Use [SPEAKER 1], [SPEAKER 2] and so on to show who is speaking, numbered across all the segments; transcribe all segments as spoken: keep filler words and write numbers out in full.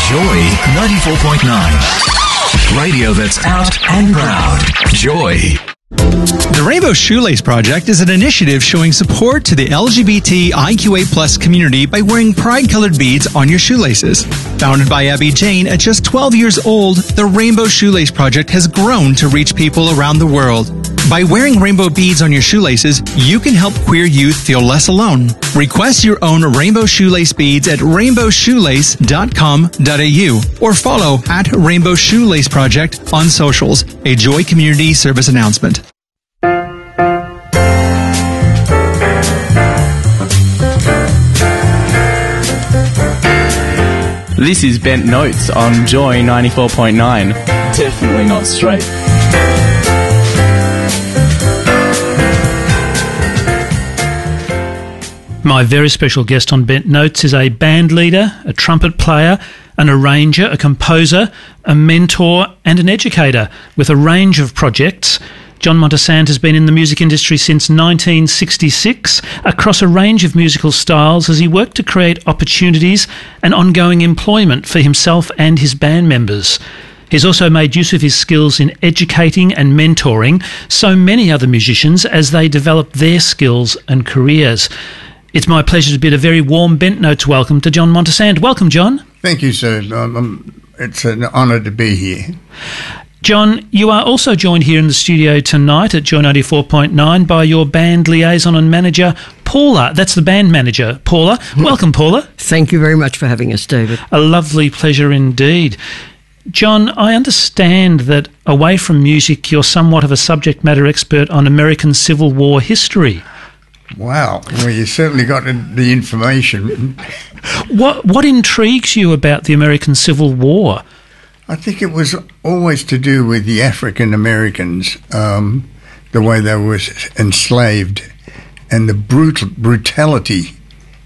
[SPEAKER 1] Joy ninety-four point nine. Radio that's out and proud. Joy.
[SPEAKER 2] The Rainbow Shoelace Project is an initiative showing support to the L G B T I Q A plus community by wearing pride-colored beads on your shoelaces. Founded by Abby Jane at just twelve years old, the Rainbow Shoelace Project has grown to reach people around the world. By wearing rainbow beads on your shoelaces, you can help queer youth feel less alone. Request your own rainbow shoelace beads at rainbow shoelace dot com dot a u or follow at Rainbow Shoelace Project on socials, a Joy Community Service announcement.
[SPEAKER 3] This is Bent Notes on Joy ninety-four point nine. Definitely not straight.
[SPEAKER 4] My very special guest on Bent Notes is a band leader, a trumpet player, an arranger, a composer, a mentor and an educator with a range of projects. John Montesand has been in the music industry since nineteen sixty-six, across a range of musical styles as he worked to create opportunities and ongoing employment for himself and his band members. He's also made use of his skills in educating and mentoring so many other musicians as they develop their skills and careers. It's my pleasure to bid a very warm Bent Notes welcome to John Montesand. Welcome, John.
[SPEAKER 5] Thank you, sir. Um, um, it's an honour to be here.
[SPEAKER 4] John, you are also joined here in the studio tonight at Joy ninety-four point nine by your band liaison and manager, Paula. That's the band manager, Paula. Welcome, Paula.
[SPEAKER 6] Thank you very much for having us, David.
[SPEAKER 4] A lovely pleasure indeed. John, I understand that away from music, you're somewhat of a subject matter expert on American Civil War history.
[SPEAKER 5] Wow. Well, you certainly got the information.
[SPEAKER 4] What what intrigues you about the American Civil War?
[SPEAKER 5] I think it was always to do with the African Americans, um, the way they were enslaved, and the brutal brutality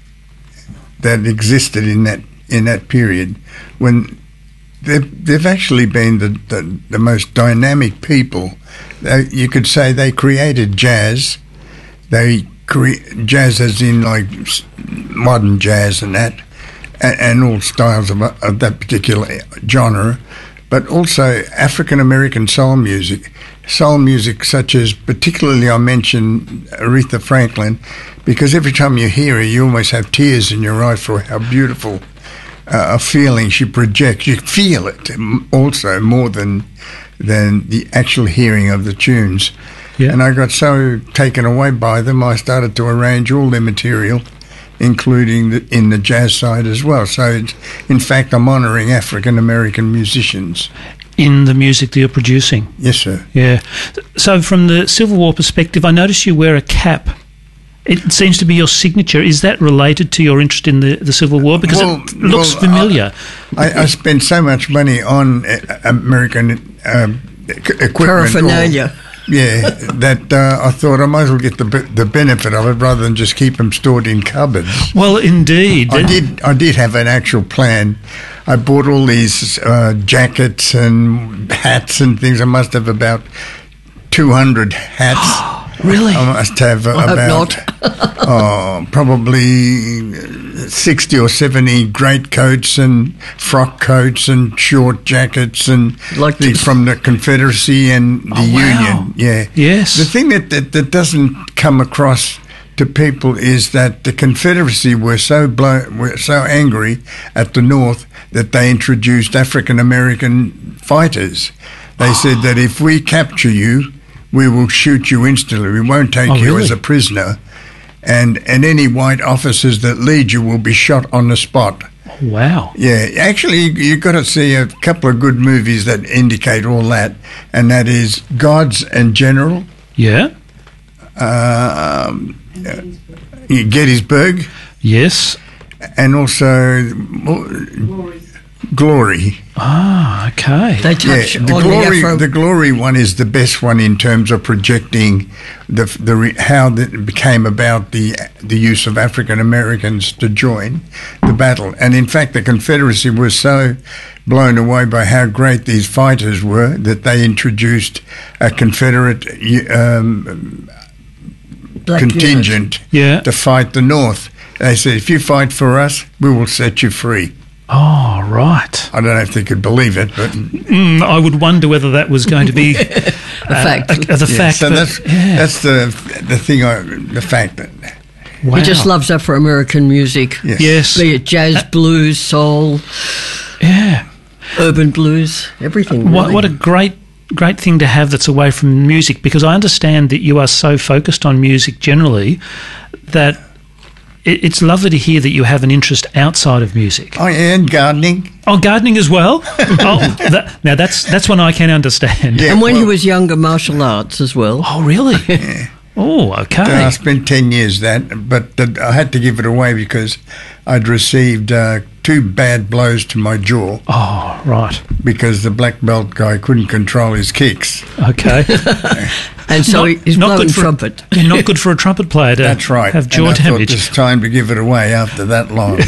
[SPEAKER 5] that existed in that in that period. When they've they've actually been the the, the most dynamic people. They, you could say they created jazz. They cre- jazz as in like modern jazz and that. And all styles of, of that particular genre, but also African-American soul music. Soul music such as, particularly I mentioned Aretha Franklin, because every time you hear her, you almost have tears in your eyes for how beautiful uh, a feeling she projects. You feel it also more than than the actual hearing of the tunes. Yeah. And I got so taken away by them, I started to arrange all their material, including the, in the jazz side as well. So, it's, in fact, I'm honouring African-American musicians.
[SPEAKER 4] In the music that you're producing?
[SPEAKER 5] Yes, sir.
[SPEAKER 4] Yeah. So, from the Civil War perspective, I notice you wear a cap. It seems to be your signature. Is that related to your interest in the, the Civil War? Because well, it looks well, familiar.
[SPEAKER 5] I, I spend so much money on American uh, equipment.
[SPEAKER 6] Paraphernalia.
[SPEAKER 5] Yeah, that uh, I thought I might as well get the the benefit of it rather than just keep them stored in cupboards.
[SPEAKER 4] Well, indeed,
[SPEAKER 5] I did. I did have an actual plan. I bought all these uh, jackets and hats and things. I must have about two hundred hats.
[SPEAKER 6] Really?
[SPEAKER 5] I must have uh,
[SPEAKER 6] I
[SPEAKER 5] about uh, probably sixty or seventy greatcoats and frock coats and short jackets and
[SPEAKER 6] like
[SPEAKER 5] the, from the Confederacy and the
[SPEAKER 4] oh, wow.
[SPEAKER 5] Union. Yeah.
[SPEAKER 4] Yes.
[SPEAKER 5] The thing that, that, that doesn't come across to people is that the Confederacy were so blow, were so angry at the North that they introduced African American fighters. They said that if we capture you, we will shoot you instantly. We won't take
[SPEAKER 4] oh,
[SPEAKER 5] you
[SPEAKER 4] really?
[SPEAKER 5] as a prisoner. And and any white officers that lead you will be shot on the spot.
[SPEAKER 4] Wow.
[SPEAKER 5] Yeah, actually, you've got to see a couple of good movies that indicate all that, and that is Gods and General.
[SPEAKER 4] Yeah.
[SPEAKER 5] Uh, um, Gettysburg.
[SPEAKER 4] Yes.
[SPEAKER 5] And also Glory. Glory.
[SPEAKER 4] Ah, okay.
[SPEAKER 6] They touch
[SPEAKER 5] yeah, the
[SPEAKER 6] on
[SPEAKER 5] glory.
[SPEAKER 6] the, Afro-
[SPEAKER 5] the glory one is the best one in terms of projecting the the re, how it became about the the use of African Americans to join the battle. And in fact, the Confederacy was so blown away by how great these fighters were that they introduced a Confederate um, contingent
[SPEAKER 4] yeah.
[SPEAKER 5] to fight the North. They said, if you fight for us, we will set you free.
[SPEAKER 4] Oh, right.
[SPEAKER 5] I don't know if they could believe it, but
[SPEAKER 4] Mm, I would wonder whether that was going to be
[SPEAKER 6] A fact.
[SPEAKER 4] uh, a- the
[SPEAKER 5] yeah,
[SPEAKER 4] fact.
[SPEAKER 5] so
[SPEAKER 4] but-
[SPEAKER 5] that's
[SPEAKER 4] yeah.
[SPEAKER 5] that's the the thing. I, the fact that
[SPEAKER 4] Wow.
[SPEAKER 6] He just loves Afro-American music.
[SPEAKER 5] yes,
[SPEAKER 4] Yes.
[SPEAKER 6] Be it jazz, blues, soul,
[SPEAKER 4] Yeah.
[SPEAKER 6] urban blues, everything.
[SPEAKER 4] What,
[SPEAKER 6] really.
[SPEAKER 4] what a great, great thing to have that's away from music, because I understand that you are so focused on music generally that it, it's lovely to hear that you have an interest outside of music.
[SPEAKER 5] oh, yeah, and gardening.
[SPEAKER 4] Oh, gardening as well? oh, that, now that's that's one I can understand.
[SPEAKER 5] Yeah,
[SPEAKER 6] And when he
[SPEAKER 5] well,
[SPEAKER 6] was younger, martial arts as well.
[SPEAKER 4] Oh, really? Oh, okay.
[SPEAKER 5] Uh, I spent ten years that, but the, I had to give it away because I'd received uh, two bad blows to my jaw
[SPEAKER 4] Oh, right.
[SPEAKER 5] because the black belt guy couldn't control his kicks.
[SPEAKER 4] Okay.
[SPEAKER 6] And so
[SPEAKER 4] Not-
[SPEAKER 6] he's
[SPEAKER 4] not
[SPEAKER 6] blowing
[SPEAKER 4] good for-
[SPEAKER 6] trumpet.
[SPEAKER 4] Yeah, not good for a trumpet player to
[SPEAKER 5] That's right.
[SPEAKER 4] have jaw
[SPEAKER 5] and I
[SPEAKER 4] damage.
[SPEAKER 5] thought it's time to give it away after that long.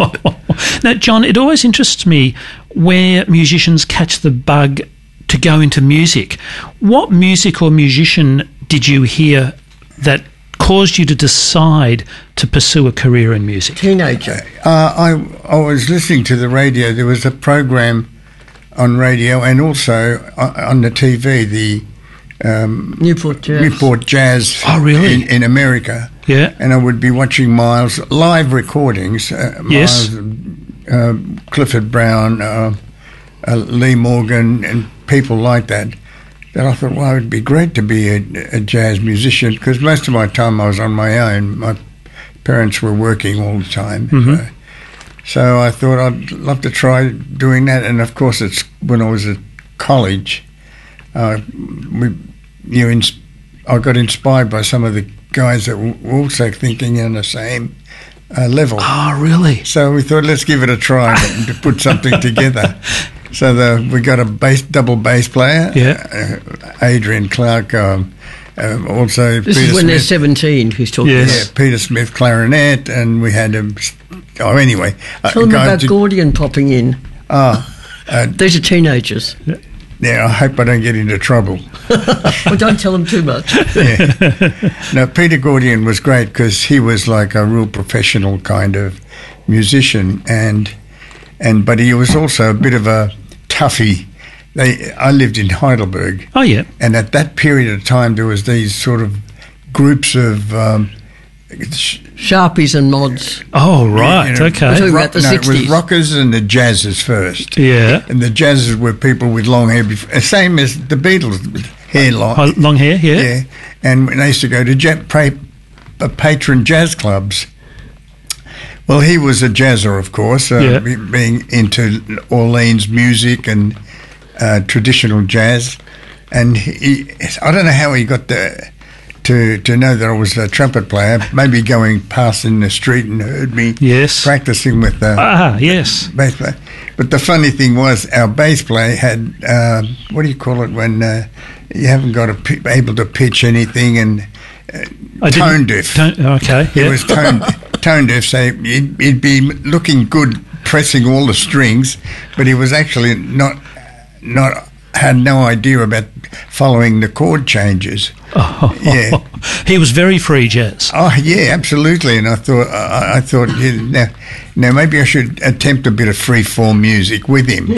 [SPEAKER 4] Now, John, it always interests me where musicians catch the bug to go into music. What music or musician did you hear that caused you to decide to pursue a career in music?
[SPEAKER 6] Teenager.
[SPEAKER 5] Uh, I I was listening to the radio. There was a program on radio and also on on the T V, the um,
[SPEAKER 6] Newport Jazz.
[SPEAKER 5] Newport Jazz
[SPEAKER 4] Oh, really?
[SPEAKER 5] in, in America.
[SPEAKER 4] Yeah.
[SPEAKER 5] And I would be watching Miles live recordings. Uh,
[SPEAKER 4] Yes.
[SPEAKER 5] Miles, uh, Clifford Brown, uh, uh, Lee Morgan, and people like that. That I thought, well, it would be great to be a, a jazz musician because most of my time I was on my own. My parents were working all the time.
[SPEAKER 4] Mhm.
[SPEAKER 5] So, so I thought I'd love to try doing that. And of course, it's when I was at college, uh, we, you ins- I got inspired by some of the guys that were also thinking on the same uh, level.
[SPEAKER 4] Oh, really?
[SPEAKER 5] So we thought, let's give it a try and to put something together. So the, we got a bass, double bass player,
[SPEAKER 4] Yeah.
[SPEAKER 5] uh, Adrian Clark, um, um, also
[SPEAKER 6] This
[SPEAKER 5] Peter
[SPEAKER 6] is when they're
[SPEAKER 5] Smith.
[SPEAKER 6] seventeen, he's talking
[SPEAKER 4] Yes.
[SPEAKER 5] Yeah, Peter Smith clarinet, and we had a. Oh, anyway,
[SPEAKER 6] about. Tell them
[SPEAKER 5] guy
[SPEAKER 6] about
[SPEAKER 5] to-
[SPEAKER 6] Gordian popping in.
[SPEAKER 5] Ah, uh,
[SPEAKER 6] These are teenagers.
[SPEAKER 5] yeah. I hope I don't get into trouble.
[SPEAKER 6] Well, don't tell them too much.
[SPEAKER 5] Yeah. Now, Peter Gordian was great because he was like a real professional kind of musician, and and but he was also a bit of a toughie. They, I lived in Heidelberg,
[SPEAKER 4] Oh, yeah.
[SPEAKER 5] and at that period of time, there was these sort of groups of. Um, sh-
[SPEAKER 6] Sharpies and mods.
[SPEAKER 4] Oh, right.
[SPEAKER 5] you know,
[SPEAKER 4] Okay.
[SPEAKER 6] Talking
[SPEAKER 5] rock-
[SPEAKER 6] about the
[SPEAKER 5] no, it was
[SPEAKER 6] sixties.
[SPEAKER 5] rockers and the jazzers first.
[SPEAKER 4] Yeah.
[SPEAKER 5] And the jazzers were people with long hair, before, same as the Beatles, with hair long.
[SPEAKER 4] Oh, long hair, yeah.
[SPEAKER 5] Yeah, and they used to go to ja- pra- uh, patron jazz clubs. Well, he was a jazzer, of course, uh,
[SPEAKER 4] Yeah.
[SPEAKER 5] be- being into Orleans music and uh, traditional jazz. And he, I don't know how he got the, to to know that I was a trumpet player. Maybe going past in the street and heard me
[SPEAKER 4] Yes.
[SPEAKER 5] practicing with the
[SPEAKER 4] Ah, yes.
[SPEAKER 5] bass player. But the funny thing was, our bass player had uh, what do you call it when uh, you haven't got a p- able to pitch anything and
[SPEAKER 4] I didn't-
[SPEAKER 5] tone deaf.
[SPEAKER 4] Tone, okay.
[SPEAKER 5] He
[SPEAKER 4] Yeah.
[SPEAKER 5] was tone tone deaf, so he'd, he'd be looking good pressing all the strings, but he was actually not not had no idea about following the chord changes.
[SPEAKER 4] Oh,
[SPEAKER 5] Yeah.
[SPEAKER 4] He was very free jazz.
[SPEAKER 5] Oh yeah, absolutely. And I thought, I, I thought, yeah, now, now maybe I should attempt a bit of free form music with him.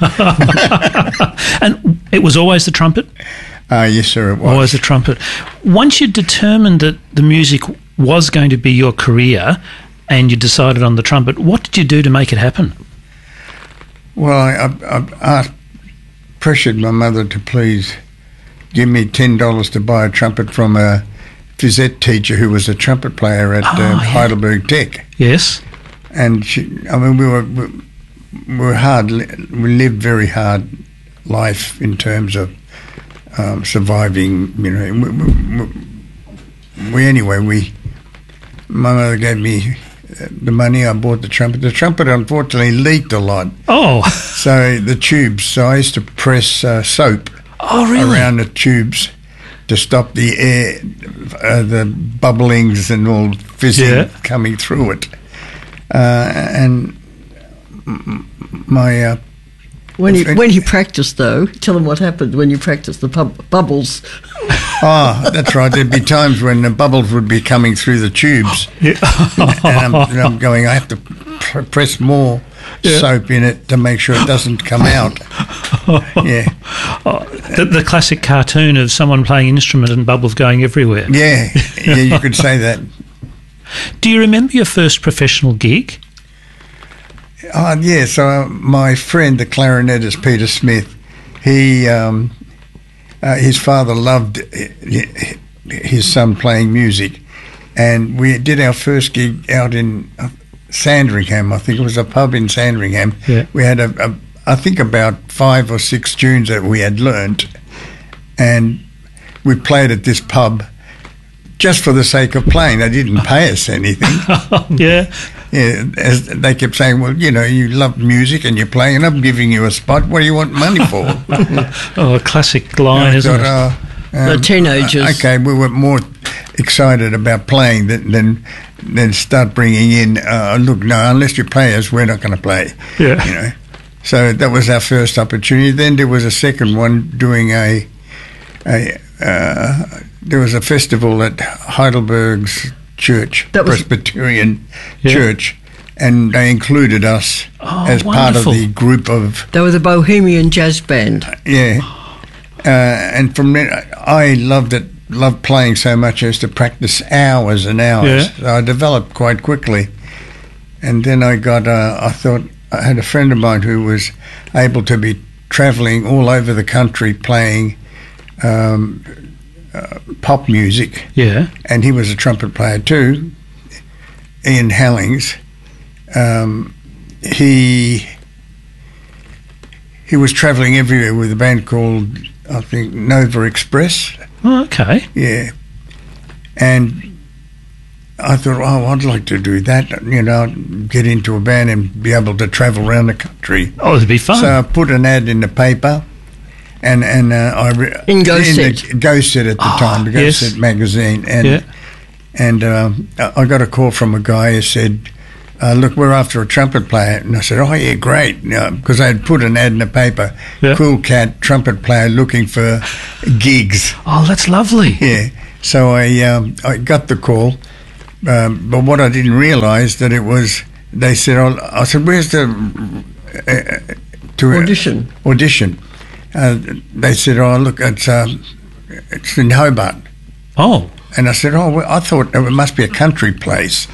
[SPEAKER 4] And it was always the trumpet?
[SPEAKER 5] Ah, yes, sir, it was.
[SPEAKER 4] Always the trumpet. Once you determined that the music was going to be your career and you decided on the trumpet, what did you do to make it happen?
[SPEAKER 5] Well, I, I, I asked, pressured my mother to please give me ten dollars to buy a trumpet from a phys ed teacher who was a trumpet player at
[SPEAKER 4] Oh,
[SPEAKER 5] uh,
[SPEAKER 4] yeah.
[SPEAKER 5] Heidelberg Tech.
[SPEAKER 4] Yes?
[SPEAKER 5] And she, I mean, we were we, we were hard. li- We lived very hard life in terms of um, surviving. You know, we, we, we, we anyway. We my mother gave me uh, the money. I bought the trumpet. The trumpet unfortunately leaked a lot.
[SPEAKER 4] Oh,
[SPEAKER 5] So the tubes. So I used to press uh, soap
[SPEAKER 4] oh really?
[SPEAKER 5] around the tubes to stop the air, uh, the bubblings and all fizzing
[SPEAKER 4] Yeah.
[SPEAKER 5] coming through it. Uh, and m- my uh,
[SPEAKER 6] When he,
[SPEAKER 5] If-
[SPEAKER 6] when he practiced, though, tell them what happened when you practiced the pub- bubbles.
[SPEAKER 5] ah, that's right. There'd be times when the bubbles would be coming through the tubes,
[SPEAKER 4] Yeah.
[SPEAKER 5] and I'm, and I'm going. I have to pr- press more
[SPEAKER 4] Yeah.
[SPEAKER 5] soap in it to make sure it doesn't come out. Yeah.
[SPEAKER 4] The, the classic cartoon of someone playing an instrument and bubbles going everywhere.
[SPEAKER 5] Yeah, yeah, you could say that.
[SPEAKER 4] Do you remember your first professional gig?
[SPEAKER 5] Uh, yeah, so uh, my friend, the clarinetist Peter Smith, he, um, uh, his father loved his son playing music, and we did our first gig out in uh, Sandringham. I think it was a pub in Sandringham.
[SPEAKER 4] Yeah.
[SPEAKER 5] We had, a, a, I think, about five or six tunes that we had learnt, and we played at this pub just for the sake of playing. They didn't pay us anything.
[SPEAKER 4] Yeah.
[SPEAKER 5] Yeah, as they kept saying, well, you know, you love music and you play, and I'm giving you a spot. What do you want money for?
[SPEAKER 4] Oh, a classic line,
[SPEAKER 5] I
[SPEAKER 4] isn't
[SPEAKER 5] thought,
[SPEAKER 4] it?
[SPEAKER 5] uh,
[SPEAKER 6] The teenagers.
[SPEAKER 5] uh, okay, we were more excited about playing than than, than start bringing in, uh, look, no, unless you play us, we're not going to play.
[SPEAKER 4] Yeah.
[SPEAKER 5] You know. So that was our first opportunity. Then there was a second one doing a, a uh, there was a festival at Heidelberg's church,
[SPEAKER 6] That was-
[SPEAKER 5] Presbyterian
[SPEAKER 4] Yeah.
[SPEAKER 5] church, and they included us
[SPEAKER 4] Oh,
[SPEAKER 5] as part of
[SPEAKER 4] wonderful.
[SPEAKER 5] the group of,
[SPEAKER 6] They were the Bohemian Jazz Band.
[SPEAKER 5] yeah. Uh, and from then, I loved it, loved playing so much as to practice hours and hours.
[SPEAKER 4] Yeah.
[SPEAKER 5] So I developed quite quickly. And then I got, uh, I thought, I had a friend of mine who was able to be travelling all over the country playing um, uh, pop music.
[SPEAKER 4] Yeah.
[SPEAKER 5] And he was a trumpet player too, Ian Hellings. Um, he he was travelling everywhere with a band called, I think, Nova Express.
[SPEAKER 4] Oh, okay.
[SPEAKER 5] Yeah. And I thought, oh, I'd like to do that, you know, get into a band and be able to travel around the country.
[SPEAKER 4] Oh, it'd be fun.
[SPEAKER 5] So I put an ad in the paper, and and uh, I re-
[SPEAKER 6] In Go
[SPEAKER 5] the
[SPEAKER 6] Set.
[SPEAKER 5] Go Set at the
[SPEAKER 4] Oh,
[SPEAKER 5] time, the Go
[SPEAKER 4] yes.
[SPEAKER 5] Set magazine, and
[SPEAKER 4] Yeah.
[SPEAKER 5] and um, I got a call from a guy who said, uh, "Look, we're after a trumpet player," and I said, "Oh yeah, great," because I had put an ad in the paper,
[SPEAKER 4] Yeah.
[SPEAKER 5] "Cool cat trumpet player looking for gigs."
[SPEAKER 4] Oh, that's lovely.
[SPEAKER 5] Yeah, so I um, I got the call, um, but what I didn't realise that it was. They said, oh, I said, "Where's the uh, to
[SPEAKER 6] Audition.
[SPEAKER 5] audition?" Uh, they said, "Oh, look, it's um, it's in Hobart."
[SPEAKER 4] Oh,
[SPEAKER 5] And I said, "Oh, well, I thought it must be a country place."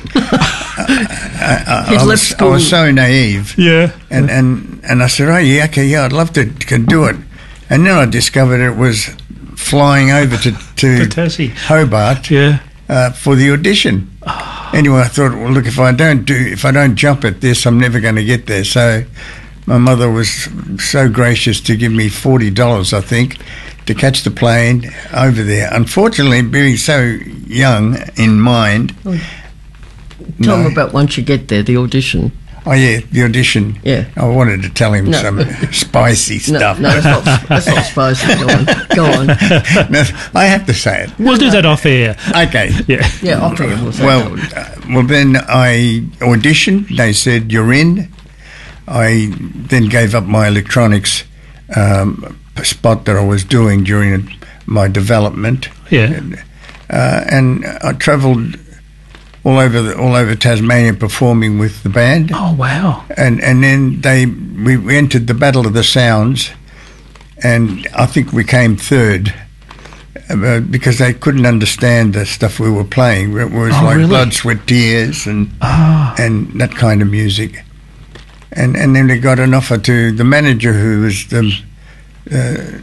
[SPEAKER 5] I,
[SPEAKER 6] He'd
[SPEAKER 5] I,
[SPEAKER 6] left
[SPEAKER 5] was, I
[SPEAKER 6] school.
[SPEAKER 5] was so naive.
[SPEAKER 4] yeah.
[SPEAKER 5] And, and and I said, "Oh yeah, okay, yeah, I'd love to can do it." And then I discovered it was flying over to to
[SPEAKER 4] To Tassie.
[SPEAKER 5] Hobart
[SPEAKER 4] Yeah.
[SPEAKER 5] uh, for the audition. Anyway, I thought, well, look, if I don't do, if I don't jump at this, I'm never going to get there. So my mother was so gracious to give me forty dollars, I think, to catch the plane over there. Unfortunately, being so young in mind,
[SPEAKER 6] Tell
[SPEAKER 5] No.
[SPEAKER 6] them about once you get there, the audition.
[SPEAKER 5] oh yeah, the audition.
[SPEAKER 6] Yeah.
[SPEAKER 5] I wanted to tell him
[SPEAKER 6] No.
[SPEAKER 5] some spicy
[SPEAKER 6] No,
[SPEAKER 5] stuff.
[SPEAKER 6] no, that's not, that's not spicy. Go on. Go on.
[SPEAKER 5] No, I have to say it.
[SPEAKER 4] We'll do that off air.
[SPEAKER 5] Okay.
[SPEAKER 4] Yeah.
[SPEAKER 6] Yeah, I'll tell you. We'll say
[SPEAKER 5] Well,
[SPEAKER 6] that.
[SPEAKER 5] uh, well, then I auditioned. They said, "You're in." I then gave up my electronics um, spot that I was doing during my development,
[SPEAKER 4] Yeah.
[SPEAKER 5] uh, and I travelled all over the, all over Tasmania performing with the band.
[SPEAKER 4] Oh, wow.
[SPEAKER 5] And and then they we, we entered the Battle of the Sounds, and I think we came third. Uh, because they couldn't understand the stuff we were playing. It was
[SPEAKER 4] Oh,
[SPEAKER 5] like
[SPEAKER 4] really?
[SPEAKER 5] Blood, Sweat, Tears and
[SPEAKER 4] Ah.
[SPEAKER 5] and that kind of music. And and then they got an offer to the manager who was the uh,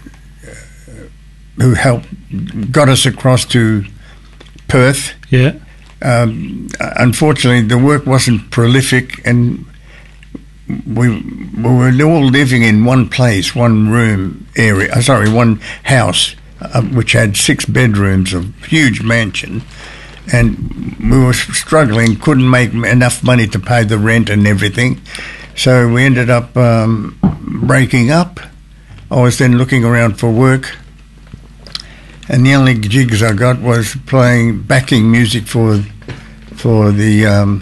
[SPEAKER 5] who helped got us across to Perth.
[SPEAKER 4] Yeah.
[SPEAKER 5] Um, unfortunately, the work wasn't prolific, and we, we were all living in one place, one room area. Uh, sorry, one house, uh, which had six bedrooms, a huge mansion, and we were struggling, couldn't make enough money to pay the rent and everything. So we ended up um, breaking up. I was then looking around for work. And the only gigs I got was playing backing music for for the um,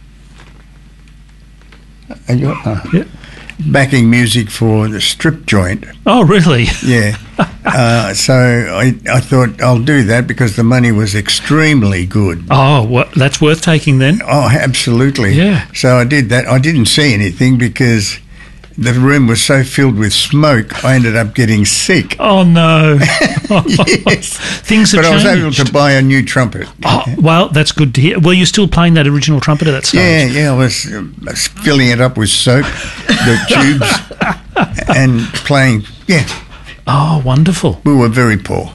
[SPEAKER 5] I got, uh,
[SPEAKER 4] Yeah.
[SPEAKER 5] backing music for the strip joint.
[SPEAKER 4] Oh, really?
[SPEAKER 5] Yeah, uh, uh, so I, I thought I'll do that because the money was extremely good.
[SPEAKER 4] Oh, what, that's worth taking then.
[SPEAKER 5] Oh, absolutely.
[SPEAKER 4] Yeah.
[SPEAKER 5] So I did that. I didn't see anything because the room was so filled with smoke, I ended up getting sick.
[SPEAKER 4] Oh, no.
[SPEAKER 5] Yes.
[SPEAKER 4] Things have
[SPEAKER 5] but
[SPEAKER 4] changed.
[SPEAKER 5] I was able to buy a new trumpet.
[SPEAKER 4] Oh, well, that's good to hear. Were you still playing that original trumpet at that stage?
[SPEAKER 5] Yeah, yeah. I was, uh, was filling it up with soap, the tubes, and playing. Yeah.
[SPEAKER 4] Oh, wonderful.
[SPEAKER 5] We were very poor.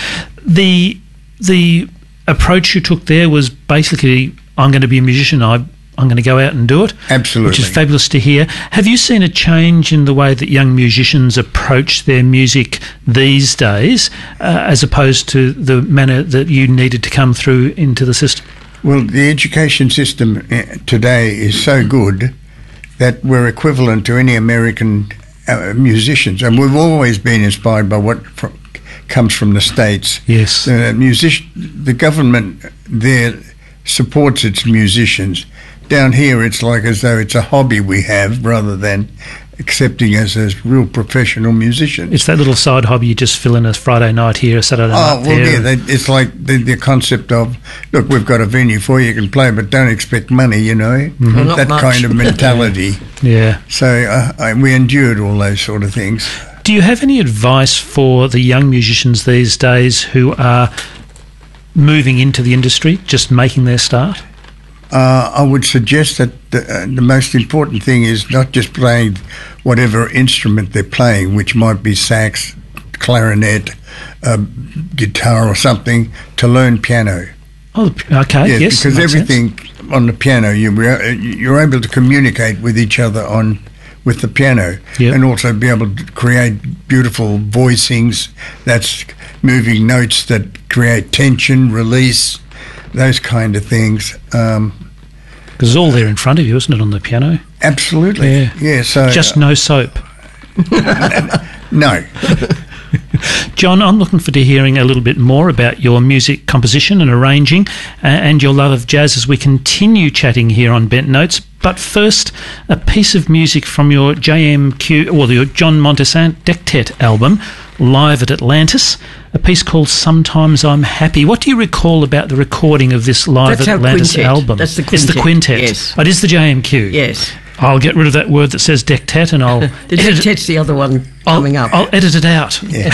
[SPEAKER 4] The the approach you took there was basically, I'm going to be a musician. I, I'm going to go out and do it.
[SPEAKER 5] Absolutely.
[SPEAKER 4] Which is fabulous to hear. Have you seen a change in the way that young musicians approach their music these days uh, as opposed to the manner that you needed to come through into the system?
[SPEAKER 5] Well, the education system today is so good that we're equivalent to any American uh, musicians. And we've always been inspired by what fr- comes from the States.
[SPEAKER 4] Yes.
[SPEAKER 5] The, music- the government there supports its musicians. Down here, it's like as though it's a hobby we have rather than accepting us as real professional musicians.
[SPEAKER 4] It's that little side hobby you just fill in a Friday night here, a Saturday
[SPEAKER 5] oh,
[SPEAKER 4] night
[SPEAKER 5] well,
[SPEAKER 4] there.
[SPEAKER 5] yeah, they, it's like the, the concept of, look, we've got a venue for you, you can play, but don't expect money, you know,
[SPEAKER 6] Well, not
[SPEAKER 5] that
[SPEAKER 6] much.
[SPEAKER 5] kind of mentality.
[SPEAKER 4] Yeah.
[SPEAKER 5] So uh, I, we endured all those sort of things.
[SPEAKER 4] Do you have any advice for the young musicians these days who are moving into the industry, just making their start?
[SPEAKER 5] Uh, I would suggest that the, uh, the most important thing is not just playing whatever instrument they're playing, which might be sax, clarinet, uh, guitar or something, to learn piano.
[SPEAKER 4] Oh, okay,
[SPEAKER 5] Yes,
[SPEAKER 4] yes.
[SPEAKER 5] because
[SPEAKER 4] makes
[SPEAKER 5] everything
[SPEAKER 4] sense.
[SPEAKER 5] on the piano, you, you're able to communicate with each other on with the piano,
[SPEAKER 4] Yep.
[SPEAKER 5] and also be able to create beautiful voicings, that's moving notes that create tension, release, those kind of things. Um,
[SPEAKER 4] Because it's all there in front of you, isn't it, on the piano?
[SPEAKER 5] absolutely.
[SPEAKER 4] Yeah.
[SPEAKER 5] Yeah, so
[SPEAKER 4] Just no soap.
[SPEAKER 5] no.
[SPEAKER 4] John, I'm looking forward to hearing a little bit more about your music composition and arranging uh, and your love of jazz as we continue chatting here on Bent Notes. But first, a piece of music from your J M Q, or your John Montesant Dectet album, live at Atlantis, a piece called Sometimes I'm Happy. What do you recall about the recording of this live
[SPEAKER 6] That's
[SPEAKER 4] at
[SPEAKER 6] our
[SPEAKER 4] Atlantis
[SPEAKER 6] quintet.
[SPEAKER 4] album?
[SPEAKER 6] That's the
[SPEAKER 4] It's the
[SPEAKER 6] quintet,
[SPEAKER 4] quintet.
[SPEAKER 6] yes.
[SPEAKER 4] Oh, it is the J M Q.
[SPEAKER 6] Yes.
[SPEAKER 4] I'll get rid of that word that says Dectet and I'll,
[SPEAKER 6] The
[SPEAKER 4] edit,
[SPEAKER 6] Dectet's the other one
[SPEAKER 4] I'll,
[SPEAKER 6] coming up.
[SPEAKER 4] I'll edit it out.
[SPEAKER 5] Yeah.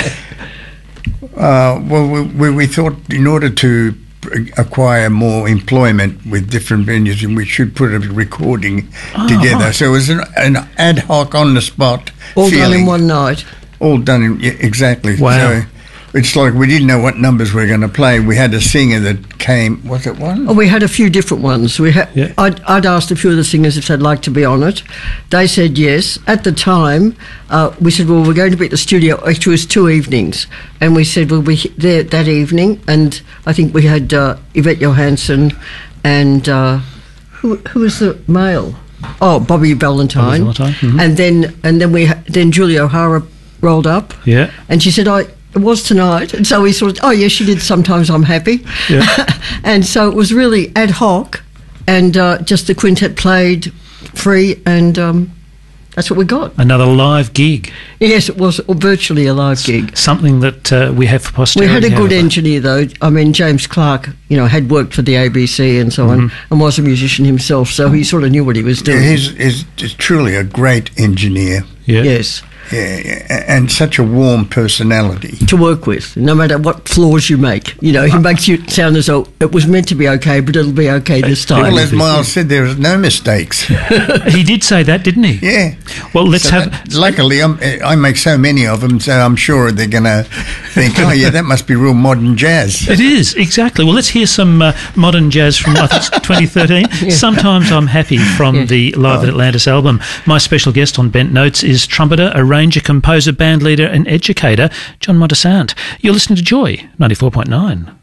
[SPEAKER 5] Uh, well, we, we, we thought in order to acquire more employment with different venues, we should put a recording
[SPEAKER 4] Oh,
[SPEAKER 5] together.
[SPEAKER 4] right.
[SPEAKER 5] So it was an, an ad hoc, on the spot
[SPEAKER 6] All
[SPEAKER 5] feeling.
[SPEAKER 6] done in one night.
[SPEAKER 5] All done in, yeah, exactly.
[SPEAKER 4] Wow.
[SPEAKER 5] So it's like we didn't know what numbers we were going to play. We had a singer that came, was it one?
[SPEAKER 6] Oh, we had a few different ones. We ha-
[SPEAKER 4] Yeah.
[SPEAKER 6] I'd, I'd asked a few of the singers if they'd like to be on it. They said yes. At the time, uh, we said, well, we're going to be at the studio. Actually, it was two evenings. And we said we'll be there that evening. And I think we had uh, Yvette Johansson and uh, who, who was the male? Oh, Bobby Valentine.
[SPEAKER 4] Bobby Valentine, mhm.
[SPEAKER 6] And then and then we ha- then Julie O'Hara rolled up.
[SPEAKER 4] Yeah.
[SPEAKER 6] And she said, I... It was tonight, and so we sort of, oh yes, she did Sometimes I'm Happy.
[SPEAKER 4] Yeah.
[SPEAKER 6] And so it was really ad hoc, and uh, just the quintet played free, and um, that's what we got.
[SPEAKER 4] Another live gig,
[SPEAKER 6] Yes, it was virtually a live gig.
[SPEAKER 4] something that uh, we have for
[SPEAKER 6] We
[SPEAKER 4] posterity.
[SPEAKER 6] had a good
[SPEAKER 4] however.
[SPEAKER 6] engineer though. I mean, James Clark, you know, had worked for the A B C and so on, and was a musician himself, so he sort of knew what he was
[SPEAKER 5] Yeah,
[SPEAKER 6] doing.
[SPEAKER 5] he's, he's, he's truly a great engineer.
[SPEAKER 4] Yeah.
[SPEAKER 6] Yes,
[SPEAKER 5] Yeah, yeah, and such a warm personality.
[SPEAKER 6] to work with, no matter what flaws you make. You know, he makes you sound as though it was meant to be okay, but it'll be okay this time.
[SPEAKER 5] Well, as Miles said, there was no mistakes.
[SPEAKER 4] He did say that, didn't he?
[SPEAKER 5] Yeah.
[SPEAKER 4] Well, let's
[SPEAKER 5] So
[SPEAKER 4] have.
[SPEAKER 5] that- luckily, I'm, I make so many of them, so I'm sure they're going to think, oh, yeah, that must be real modern jazz.
[SPEAKER 4] It is, exactly. Well, let's hear some uh, modern jazz from, I think, it's twenty thirteen. Sometimes I'm Happy from
[SPEAKER 6] Yeah.
[SPEAKER 4] the Live at Atlantis album. My special guest on Bent Notes is trumpeter, arranger, composer, band leader and educator, John Montesant. You're listening to Joy, ninety-four point nine.